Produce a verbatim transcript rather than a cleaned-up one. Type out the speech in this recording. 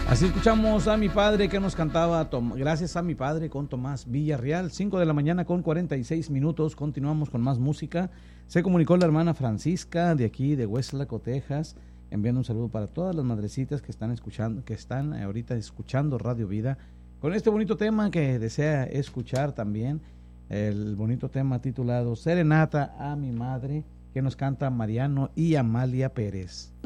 Así escuchamos a mi padre que nos cantaba Tom, Gracias a mi padre con Tomás Villarreal. Cinco de la mañana con cuarenta y seis minutos. Continuamos con más música. Se comunicó la hermana Francisca de aquí de Westlaco, Texas, enviando un saludo para todas las madrecitas que están escuchando, que están ahorita escuchando Radio Vida con este bonito tema que desea escuchar también. El bonito tema titulado Serenata a mi madre, que nos canta Mariano y Amalia Pérez.